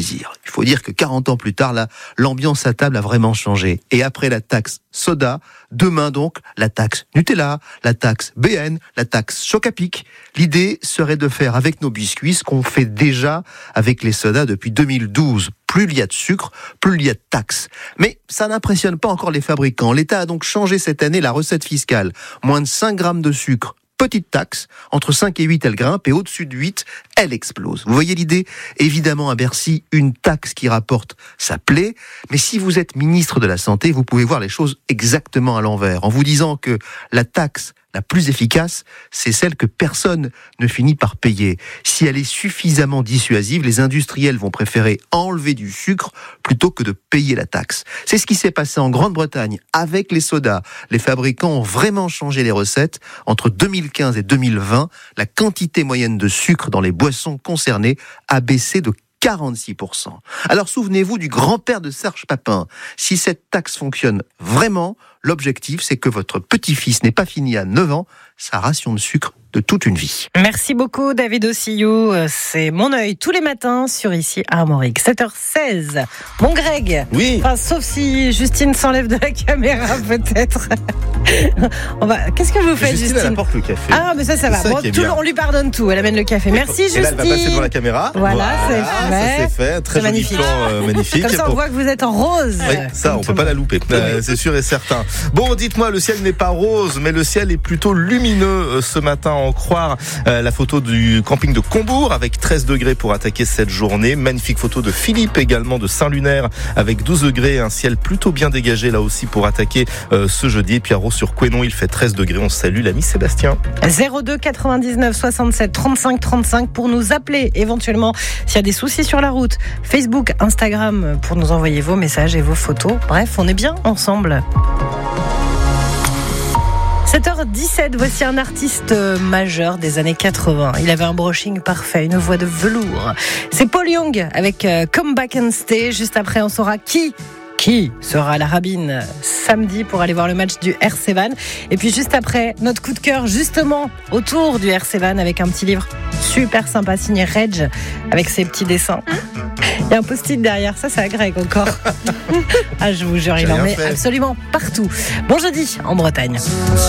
plaisir. Il faut dire que 40 ans plus tard, là, l'ambiance à table a vraiment changé. Et après la taxe soda, demain donc, la taxe Nutella, la taxe BN, la taxe Choc-à-Pic. L'idée serait de faire avec nos biscuits ce qu'on fait déjà avec les sodas depuis 2012. Plus il y a de sucre, plus il y a de taxes. Mais ça n'impressionne pas encore les fabricants. L'État a donc changé cette année la recette fiscale. Moins de 5 grammes de sucre, petite taxe. Entre 5 et 8, elle grimpe, et au-dessus de 8, elle explose. Vous voyez l'idée ? Évidemment, à Bercy, une taxe qui rapporte, ça plaît. Mais si vous êtes ministre de la Santé, vous pouvez voir les choses exactement à l'envers, en vous disant que la taxe la plus efficace, c'est celle que personne ne finit par payer. Si elle est suffisamment dissuasive, les industriels vont préférer enlever du sucre plutôt que de payer la taxe. C'est ce qui s'est passé en Grande-Bretagne avec les sodas. Les fabricants ont vraiment changé les recettes. Entre 2015 et 2020, la quantité moyenne de sucre dans les boissons concernées a baissé de 46%. Alors souvenez-vous du grand-père de Serge Papin. Si cette taxe fonctionne vraiment, l'objectif c'est que votre petit-fils n'ait pas fini à 9 ans sa ration de sucre de toute une vie. Merci beaucoup David Ossillou. C'est Mon œil tous les matins sur ici à Armorique. 7h16. Mon Greg. Oui. Enfin, sauf si Justine s'enlève de la caméra peut-être. Qu'est-ce que vous faites Justine, elle apporte le café. Ah mais ça va. Bon, on lui pardonne tout. Elle amène le café. Merci Justine. Et là, elle va passer devant la caméra. Voilà, c'est fait. Très joli plan, magnifique. Comme ça on voit que vous êtes en rose. Oui, ça on peut pas la louper. C'est sûr et certain. Bon, dites-moi, le ciel n'est pas rose, mais le ciel est plutôt lumineux ce matin. En croire la photo du camping de Combourg avec 13 degrés pour attaquer cette journée. Magnifique photo de Philippe également de Saint-Lunaire avec 12 degrés. Un ciel plutôt bien dégagé là aussi pour attaquer ce jeudi. Et puis à Ros-sur-Couesnon, il fait 13 degrés. On salue l'ami Sébastien. 02 99 67 35 35 pour nous appeler éventuellement s'il y a des soucis sur la route. Facebook, Instagram pour nous envoyer vos messages et vos photos. Bref, on est bien ensemble. 7h17, voici un artiste majeur des années 80. Il avait un brushing parfait, une voix de velours. C'est Paul Young avec Come Back and Stay. Juste après, on saura qui sera à la Rabine samedi pour aller voir le match du RC Vannes. Et puis juste après, notre coup de cœur justement autour du RC Vannes avec un petit livre super sympa signé Reg avec ses petits dessins. Il y a un post-it derrière, ça c'est à Greg encore. Ah je vous jure, il en met absolument partout. Bon jeudi en Bretagne.